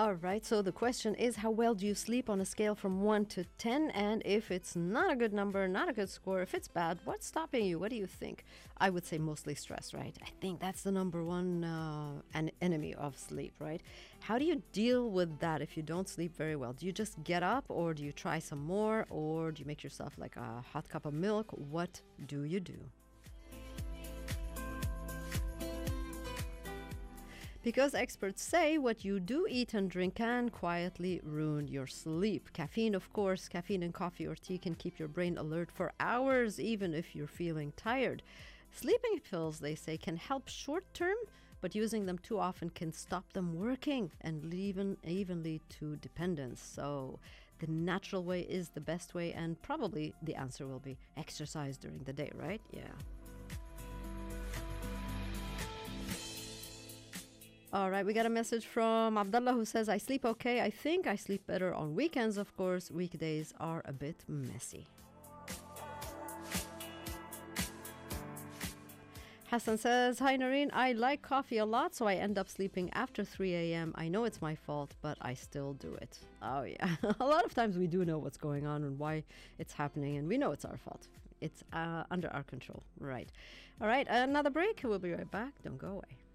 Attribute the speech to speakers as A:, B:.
A: All right, so the question is, how well do you sleep on a scale from 1 to 10? And if it's not a good number, not a good score, if it's bad, what's stopping you? What do you think? I would say mostly stress, right? I think that's the number one an enemy of sleep, right? How do you deal with that if you don't sleep very well? Do you just get up, or do you try some more, or do you make yourself like a hot cup of milk? What do you do? Because experts say what you do eat and drink can quietly ruin your sleep. Caffeine, of course, caffeine in coffee or tea can keep your brain alert for hours, even if you're feeling tired. Sleeping pills, they say, can help short term, but using them too often can stop them working and even lead to dependence. So the natural way is the best way, and probably the answer will be exercise during the day, right? Yeah. All right, we got a message from Abdullah who says, I sleep okay. I think I sleep better on weekends, of course. Weekdays are a bit messy. Hassan says, hi Noreen, I like coffee a lot, so I end up sleeping after 3 a.m. I know it's my fault, but I still do it. Oh yeah, a lot of times we do know what's going on and why it's happening, and we know it's our fault. It's under our control, right? All right, another break. We'll be right back. Don't go away.